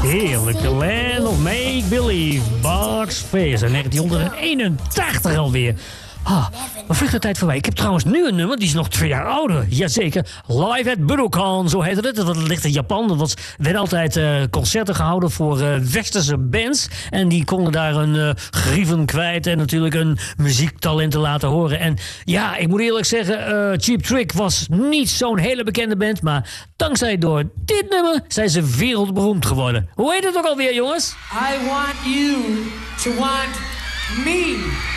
Heerlijk. The Land of Make Believe. Bart Spears in 1981 alweer. Wat vliegt de tijd voorbij. Ik heb trouwens nu een nummer, die is nog 2 jaar ouder. Jazeker. Live at Budokan, zo heette het. Dat ligt in Japan. Er werden altijd concerten gehouden voor westerse bands. En die konden daar hun grieven kwijt en natuurlijk hun muziektalenten laten horen. En ja, ik moet eerlijk zeggen, Cheap Trick was niet zo'n hele bekende band. Maar dankzij door dit nummer zijn ze wereldberoemd geworden. Hoe heet het ook alweer, jongens? I want you to want me.